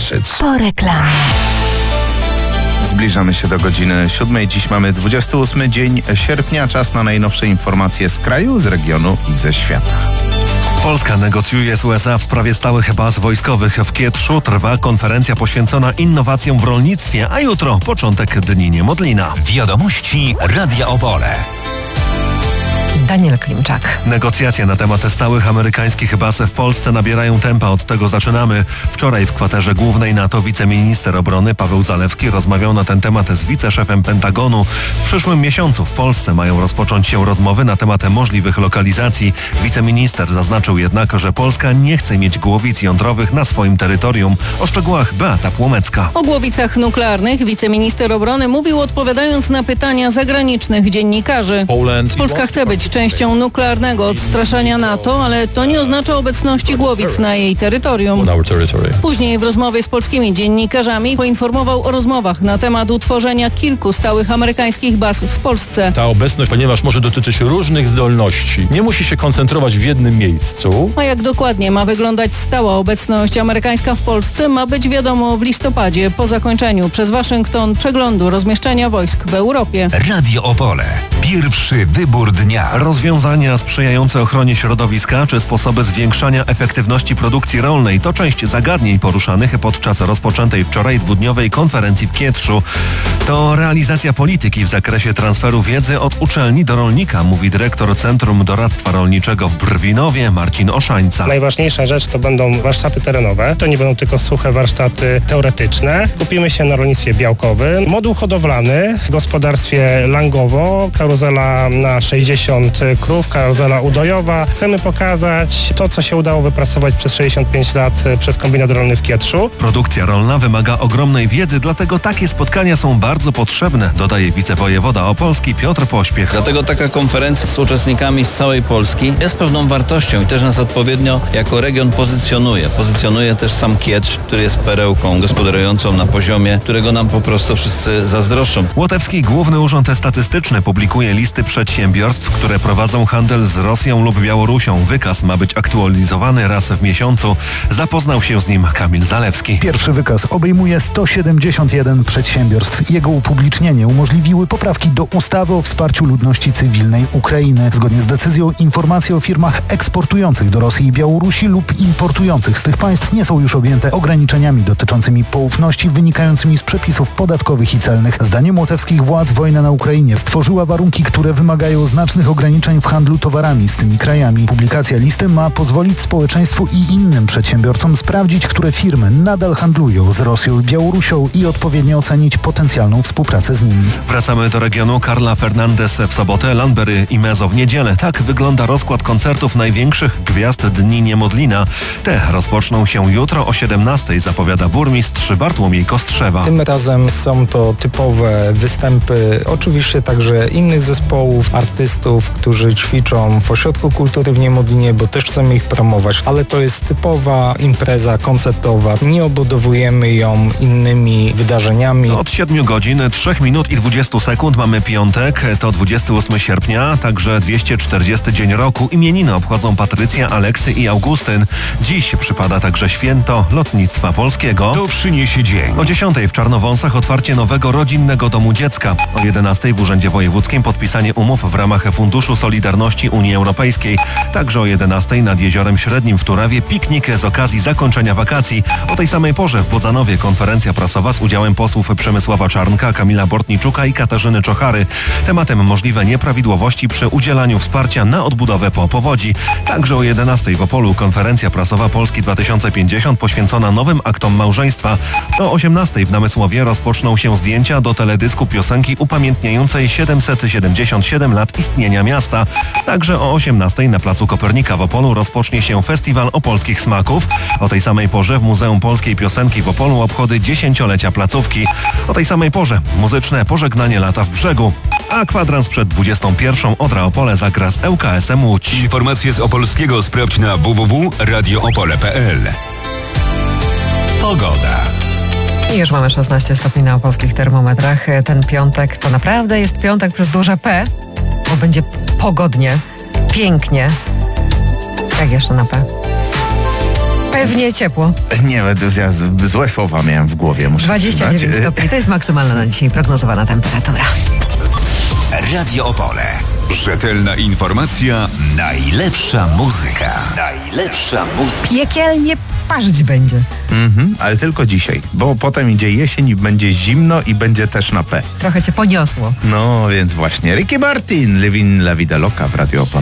Bystrzyc. Po reklamie. Zbliżamy się do godziny 7. Dziś mamy 28 dzień sierpnia. Czas na najnowsze informacje z kraju, z regionu i ze świata. Polska negocjuje z USA w sprawie stałych baz wojskowych. W Kietrzu trwa konferencja poświęcona innowacjom w rolnictwie, a jutro początek Dni Niemodlina. Wiadomości Radia Opole. Daniel Klimczak. Negocjacje na temat stałych amerykańskich baz w Polsce nabierają tempa. Od tego zaczynamy. Wczoraj w kwaterze głównej NATO wiceminister obrony Paweł Zalewski rozmawiał na ten temat z wiceszefem Pentagonu. W przyszłym miesiącu w Polsce mają rozpocząć się rozmowy na temat możliwych lokalizacji. Wiceminister zaznaczył jednak, że Polska nie chce mieć głowic jądrowych na swoim terytorium. O szczegółach Beata Płomecka. O głowicach nuklearnych wiceminister obrony mówił, odpowiadając na pytania zagranicznych dziennikarzy. Polska chce być częścią nuklearnego odstraszania NATO, ale to nie oznacza obecności głowic na jej terytorium. Później w rozmowie z polskimi dziennikarzami poinformował o rozmowach na temat utworzenia kilku stałych amerykańskich baz w Polsce. Ta obecność, ponieważ może dotyczyć różnych zdolności, nie musi się koncentrować w jednym miejscu. A jak dokładnie ma wyglądać stała obecność amerykańska w Polsce, ma być wiadomo w listopadzie, po zakończeniu przez Waszyngton przeglądu rozmieszczenia wojsk w Europie. Radio Opole. Pierwszy wybór dnia. Rozwiązania sprzyjające ochronie środowiska czy sposoby zwiększania efektywności produkcji rolnej to część zagadnień poruszanych podczas rozpoczętej wczoraj dwudniowej konferencji w Kietrzu. To realizacja polityki w zakresie transferu wiedzy od uczelni do rolnika, mówi dyrektor Centrum Doradztwa Rolniczego w Brwinowie Marcin Oszańca. Najważniejsza rzecz to będą warsztaty terenowe. To nie będą tylko suche warsztaty teoretyczne. Skupimy się na rolnictwie białkowym. Moduł hodowlany w gospodarstwie Langowo, karuzela na 60 krów, karuzela udojowa. Chcemy pokazać to, co się udało wypracować przez 65 lat przez kombinat rolny w Kietrzu. Produkcja rolna wymaga ogromnej wiedzy, dlatego takie spotkania są bardzo potrzebne, dodaje wicewojewoda opolski Piotr Pośpiech. Dlatego taka konferencja z uczestnikami z całej Polski jest pewną wartością i też nas odpowiednio jako region pozycjonuje. Pozycjonuje też sam Kietrz, który jest perełką gospodarującą na poziomie, którego nam po prostu wszyscy zazdroszczą. Łotewski Główny Urząd Statystyczny publikuje listy przedsiębiorstw, które prowadzą handel z Rosją lub Białorusią. Wykaz ma być aktualizowany raz w miesiącu. Zapoznał się z nim Kamil Zalewski. Pierwszy wykaz obejmuje 171 przedsiębiorstw. Jego upublicznienie umożliwiły poprawki do ustawy o wsparciu ludności cywilnej Ukrainy. Zgodnie z decyzją informacje o firmach eksportujących do Rosji i Białorusi lub importujących z tych państw nie są już objęte ograniczeniami dotyczącymi poufności wynikającymi z przepisów podatkowych i celnych. Zdaniem łotewskich władz wojna na Ukrainie stworzyła warunki, które wymagają znacznych ograniczeń w handlu towarami z tymi krajami. Publikacja listy ma pozwolić społeczeństwu i innym przedsiębiorcom sprawdzić, które firmy nadal handlują z Rosją i Białorusią i odpowiednio ocenić potencjalną współpracę z nimi. Wracamy do regionu. Carla Fernandez w sobotę, Landberry i Mezzo w niedzielę. Tak wygląda rozkład koncertów największych gwiazd Dni Niemodlina. Te rozpoczną się jutro o 17:00, zapowiada burmistrz Bartłomiej Kostrzewa. Tym razem są to typowe występy, oczywiście także innych zespołów, artystów, którzy ćwiczą w Ośrodku Kultury w Niemodlinie, bo też chcemy ich promować, ale to jest typowa impreza koncertowa. Nie obudowujemy ją innymi wydarzeniami. Od 7 godzin, 3 minut i 20 sekund mamy piątek, to 28 sierpnia, także 240 dzień roku. Imieniny obchodzą Patrycja, Aleksy i Augustyn. Dziś przypada także święto lotnictwa polskiego. To przyniesie dzień. O 10:00 w Czarnowąsach otwarcie nowego rodzinnego domu dziecka. O 11:00 w Urzędzie Wojewódzkim podpisanie umów w ramach Funduszu Solidarności Unii Europejskiej. Także o 11:00 nad Jeziorem Średnim w Turawie piknik z okazji zakończenia wakacji. O tej samej porze w Bodzanowie konferencja prasowa z udziałem posłów Przemysława Czarnka, Kamila Bortniczuka i Katarzyny Czochary. Tematem możliwe nieprawidłowości przy udzielaniu wsparcia na odbudowę po powodzi. Także o 11:00 w Opolu konferencja prasowa Polski 2050 poświęcona nowym aktom małżeństwa. O 18:00 w Namysłowie rozpoczną się zdjęcia do teledysku piosenki upamiętniającej 777 lat istnienia miasta. Także o 18:00 na Placu Kopernika w Opolu rozpocznie się Festiwal Opolskich Smaków. O tej samej porze w Muzeum Polskiej Piosenki w Opolu obchody 10-lecia placówki. O tej samej porze muzyczne pożegnanie lata w Brzegu. A kwadrans przed 21:00 Odra Opole zagra z ŁKS-em Łódź. Informacje z Opolskiego sprawdź na www.radioopole.pl. Pogoda. I już mamy 16 stopni na opolskich termometrach. Ten piątek to naprawdę jest piątek przez duże P, bo będzie pogodnie, pięknie. Jak jeszcze na P? Pewnie ciepło. Nie, ja złe słowa miałem w głowie, muszę 29 przyznać. stopni, to jest maksymalna na dzisiaj prognozowana temperatura. Radio Opole. Rzetelna informacja, najlepsza muzyka. Najlepsza muzyka. Piekielnie parzyć będzie. Ale tylko dzisiaj, bo potem idzie jesień i będzie zimno i będzie też na P. Trochę cię poniosło. No, więc właśnie Ricky Martin, Living La Vida Loca w Radio Opole.